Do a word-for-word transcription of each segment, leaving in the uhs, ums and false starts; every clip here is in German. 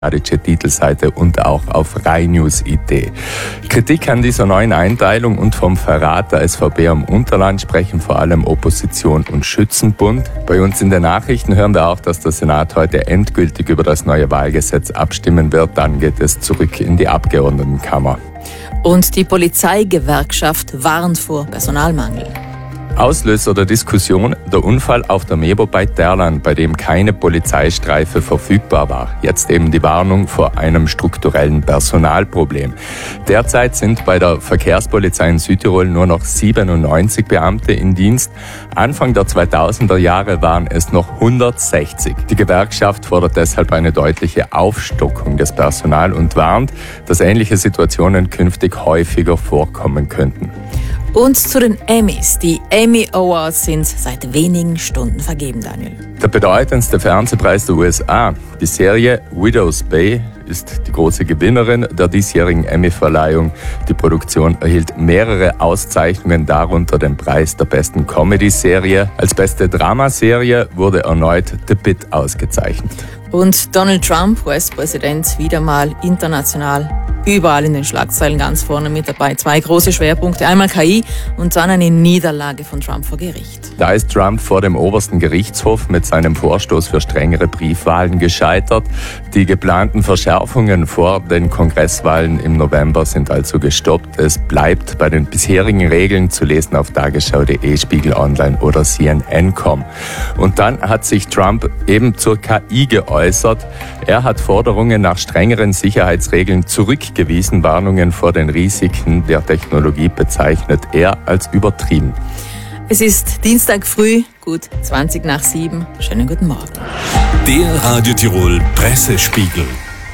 Titelseite und auch auf rainews punkt it. Kritik an dieser neuen Einteilung und vom Verrat der S V B am Unterland sprechen vor allem Opposition und Schützenbund. Bei uns in den Nachrichten hören wir auch, dass der Senat heute endgültig über das neue Wahlgesetz abstimmen wird. Dann geht es zurück in die Abgeordnetenkammer. Und die Polizeigewerkschaft warnt vor Personalmangel. Auslöser der Diskussion der Unfall auf der Mebo bei Terlan, bei dem keine Polizeistreife verfügbar war. Jetzt eben die Warnung vor einem strukturellen Personalproblem. Derzeit sind bei der Verkehrspolizei in Südtirol nur noch siebenundneunzig Beamte in Dienst. Anfang der zweitausender Jahre waren es noch hundertsechzig. Die Gewerkschaft fordert deshalb eine deutliche Aufstockung des Personals und warnt, dass ähnliche Situationen künftig häufiger vorkommen könnten. Und zu den Emmys. Die Emmy Awards sind seit wenigen Stunden vergeben, Daniel. Der bedeutendste Fernsehpreis der U S A, die Serie Widow's Bay, ist die große Gewinnerin der diesjährigen Emmy-Verleihung. Die Produktion erhielt mehrere Auszeichnungen, darunter den Preis der besten Comedy-Serie. Als beste Dramaserie wurde erneut The Pitt ausgezeichnet. Und Donald Trump, U S-Präsident, wieder mal international überall in den Schlagzeilen ganz vorne mit dabei. Zwei große Schwerpunkte, einmal K I und dann eine Niederlage von Trump vor Gericht. Da ist Trump vor dem obersten Gerichtshof mit seinem Vorstoß für strengere Briefwahlen gescheitert. Die geplanten Verschärfungen vor den Kongresswahlen im November sind also gestoppt. Es bleibt bei den bisherigen Regeln, zu lesen auf tagesschau punkt de, Spiegel Online oder C N N Punkt com. Und dann hat sich Trump eben zur K I geäußert. Er hat Forderungen nach strengeren Sicherheitsregeln zurückgewiesen. Warnungen vor den Risiken der Technologie bezeichnet er als übertrieben. Es ist Dienstag früh, gut zwanzig nach sieben. Schönen guten Morgen. Der Radio Tirol Pressespiegel.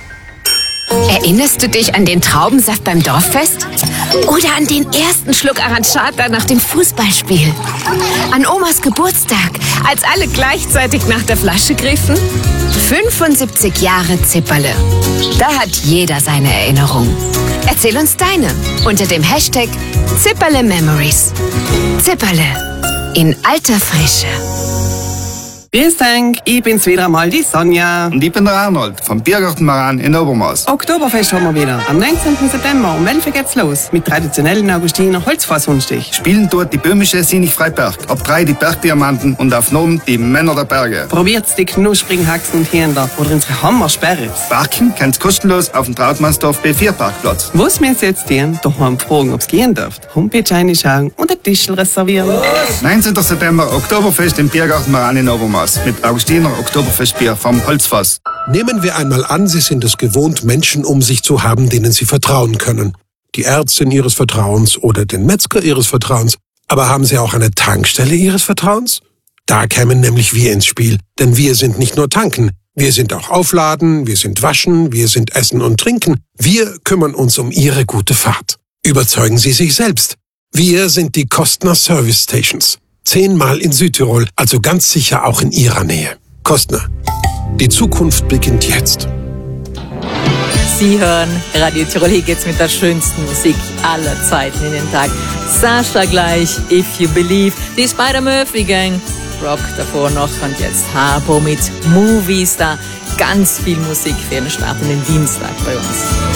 Erinnerst du dich an den Traubensaft beim Dorffest? Oder an den ersten Schluck Arancata nach dem Fußballspiel? An Omas Geburtstag, als alle gleichzeitig nach der Flasche griffen? fünfundsiebzig Jahre Zipperle. Da hat jeder seine Erinnerung. Erzähl uns deine unter dem Hashtag Zipperle Memories. Zipperle in alter Frische. Grüß euch, ich bin's wieder einmal, die Sonja. Und ich bin der Arnold vom Biergartenmaran in Obermaß. Oktoberfest haben wir wieder. Am neunzehnten September um elf Uhr geht's los. Mit traditionellen Augustiner Holzfassundstich. Spielen dort die böhmische Sinich Freiberg. Ab drei die Bergdiamanten und auf Nomen die Männer der Berge. Probiert's die knusprigen Haxen und Hirnder oder unsere Hammer-Sperrits. Parken kannst kostenlos auf dem Trautmannsdorf B vier Parkplatz. Was wir jetzt tun, daheim fragen, ob's gehen darf. Homepage reinschauen und ein Tischl reservieren. neunzehnten September Oktoberfest im Biergartenmaran in Obermaß. Mit Augustiner Oktoberfestbier vom Holzfass. Nehmen wir einmal an, Sie sind es gewohnt, Menschen um sich zu haben, denen Sie vertrauen können. Die Ärztin Ihres Vertrauens oder den Metzger Ihres Vertrauens. Aber haben Sie auch eine Tankstelle Ihres Vertrauens? Da kämen nämlich wir ins Spiel. Denn wir sind nicht nur tanken. Wir sind auch aufladen, wir sind waschen, wir sind essen und trinken. Wir kümmern uns um Ihre gute Fahrt. Überzeugen Sie sich selbst. Wir sind die Kostner Service Stations. Zehnmal in Südtirol, also ganz sicher auch in Ihrer Nähe. Kostner. Die Zukunft beginnt jetzt. Sie hören Radio Tirol, hier geht's mit der schönsten Musik aller Zeiten in den Tag. Sascha gleich, If You Believe, die Spider-Murphy Gang, Rock davor noch und jetzt Harpo mit Movie Star. Ganz viel Musik für den startenden Dienstag bei uns.